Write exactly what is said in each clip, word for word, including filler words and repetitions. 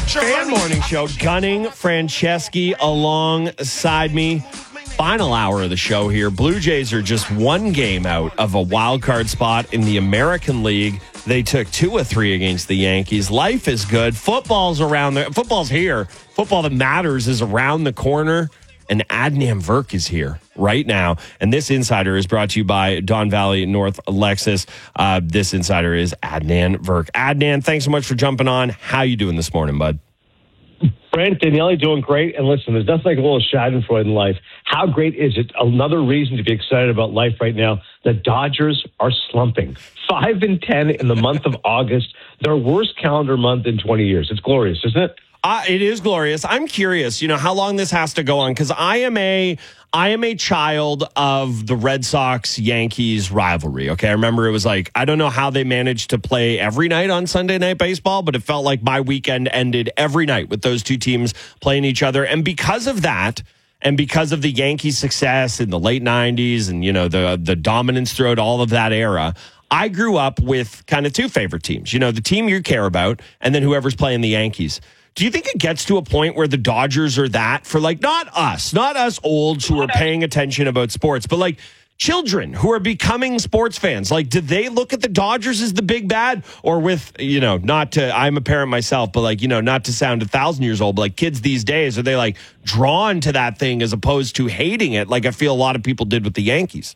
Fan Morning Show. Gunning Franceschi alongside me. Final hour of the show here. Blue Jays are just one game out of a wild card spot in the American League. They took two of three against the Yankees. Life is good. Football's around there. Football's here. Football that matters is around the corner. And Adnan Virk is here right now. And this Insider is brought to you by Don Valley North Lexus. Uh, this Insider is Adnan Virk. Adnan, thanks so much for jumping on. How you doing this morning, bud? Brent, Danielle, doing great. And listen, there's nothing like a little schadenfreude in life. How great is it? Another reason to be excited about life right now. The Dodgers are slumping. Five and ten in the month of August. Their worst calendar month in twenty years. It's glorious, isn't it? Uh, it is glorious. I'm curious, you know, how long this has to go on, because I am a I am a child of the Red Sox-Yankees rivalry, okay? I remember it was like, I don't know how they managed to play every night on Sunday Night Baseball, but it felt like my weekend ended every night with those two teams playing each other. And because of that, and because of the Yankees' success in the late nineties and, you know, the the dominance throughout all of that era, I grew up with kind of two favorite teams. You know, the team you care about, and then whoever's playing the Yankees. Do you think it gets to a point where the Dodgers are that for, like, not us, not us olds who are paying attention about sports, but like children who are becoming sports fans? Like, do they look at the Dodgers as the big bad? Or with, you know, not to, I'm a parent myself, but like, you know, not to sound a thousand years old, but like kids these days, are they like drawn to that thing as opposed to hating it? Like I feel a lot of people did with the Yankees.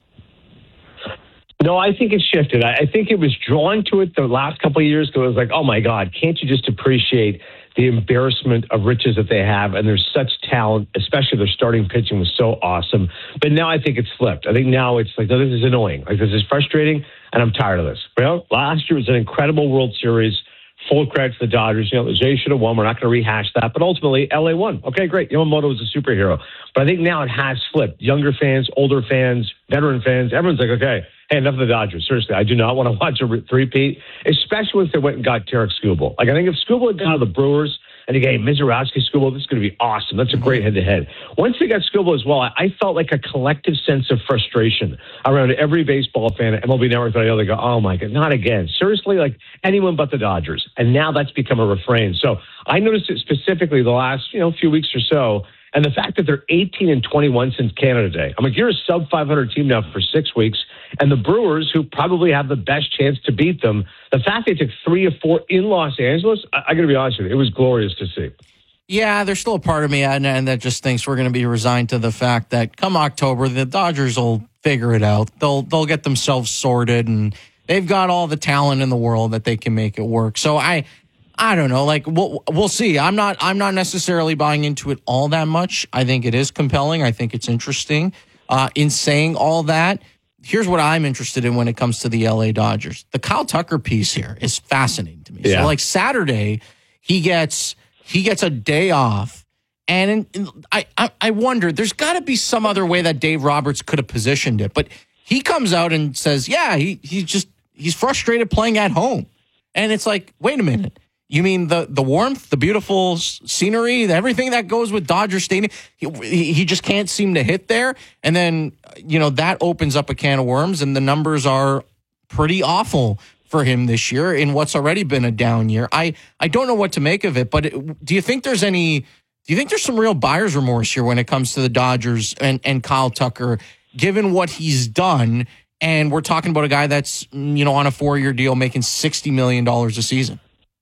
No, I think it's shifted. I, I think it was drawn to it the last couple of years because it was like, oh my God, can't you just appreciate the embarrassment of riches that they have? And there's such talent, especially their starting pitching was so awesome. But now I think it's flipped. I think now it's like, no, this is annoying. Like, this is frustrating, and I'm tired of this. You know, last year was an incredible World Series. Full credit to the Dodgers. You know, the Jays should have won. We're not going to rehash that. But ultimately, L A won. Okay, great. Yamamoto was a superhero. But I think now it has flipped. Younger fans, older fans, veteran fans, everyone's like, okay, hey, enough of the Dodgers. Seriously, I do not want to watch a re- three-peat, especially if they went and got Tarek Skubal. Like, I think if Skubal had gone to the Brewers and you get, hey, Mizorowski, Skubal, this is going to be awesome. That's a great head-to-head. Once they got Skubal as well, I, I felt like a collective sense of frustration around every baseball fan at M L B Network that I know. They go, oh, my God, not again. Seriously, like anyone but the Dodgers. And now that's become a refrain. So I noticed it specifically the last, you know, few weeks or so. And the fact that they're eighteen and twenty-one since Canada Day. I'm like, you're a sub five hundred team now for six weeks. And the Brewers, who probably have the best chance to beat them, the fact they took three or four in Los Angeles, I, I got to be honest with you, it was glorious to see. Yeah, there's still a part of me, and that just thinks we're going to be resigned to the fact that come October, the Dodgers will figure it out. They'll they'll get themselves sorted, and they've got all the talent in the world that they can make it work. So I. I don't know. Like we'll we'll see. I'm not I'm not necessarily buying into it all that much. I think it is compelling. I think it's interesting. Uh, in saying all that, here's what I'm interested in when it comes to the L A Dodgers. The Kyle Tucker piece here is fascinating to me. Yeah. So like Saturday, he gets he gets a day off, and in, in, I, I I wonder there's got to be some other way that Dave Roberts could have positioned it, but he comes out and says, yeah, he he's just he's frustrated playing at home, and it's like, wait a minute. You mean the, the warmth, the beautiful scenery, everything that goes with Dodger Stadium? He, he just can't seem to hit there. And then, you know, that opens up a can of worms, and the numbers are pretty awful for him this year in what's already been a down year. I, I don't know what to make of it, but it, do you think there's any, do you think there's some real buyer's remorse here when it comes to the Dodgers and, and Kyle Tucker, given what he's done? And we're talking about a guy that's, you know, on a four-year deal making sixty million dollars a season.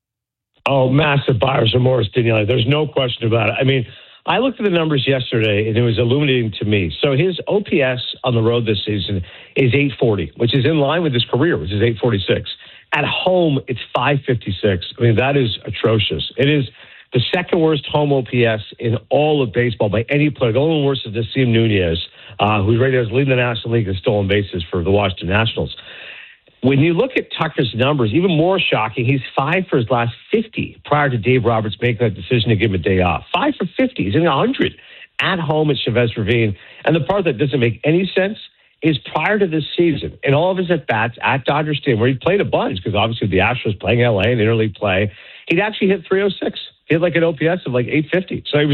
Oh, massive buyer's remorse, Danielle. There's no question about it. I mean, I looked at the numbers yesterday, and it was illuminating to me. So his O P S on the road this season is eight forty, which is in line with his career, which is eight forty-six. At home, it's five fifty-six. I mean, that is atrocious. It is the second worst home O P S in all of baseball by any player. The only one worse is Nasim Nunez, uh, who's right there leading the National League in stolen bases for the Washington Nationals. When you look at Tucker's numbers, even more shocking, he's five for his last fifty prior to Dave Roberts making that decision to give him a day off. Five for fifty. He's in one hundred at home at Chavez Ravine. And the part that doesn't make any sense is prior to this season, in all of his at-bats at Dodger Stadium, where he played a bunch, because obviously the Astros playing L A in interleague play, he'd actually hit three oh six. He had like an O P S of like eight fifty. So he was